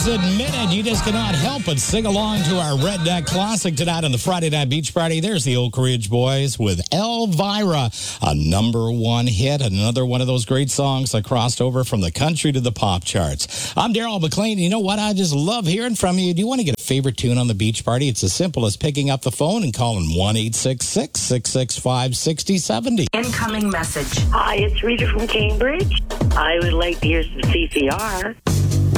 Please admit it. You just cannot help but sing along to our Redneck Classic tonight on the Friday Night Beach Party. There's the Oak Ridge Boys with Elvira, a #1 hit, another one of those great songs that crossed over from the country to the pop charts. I'm Daryl McLean. You know what? I just love hearing from you. Do you want to get a favorite tune on the beach party? It's as simple as picking up the phone and calling 1-866-665-6070. Incoming message. Hi, it's Rita from Cambridge. I would like to hear some CCR.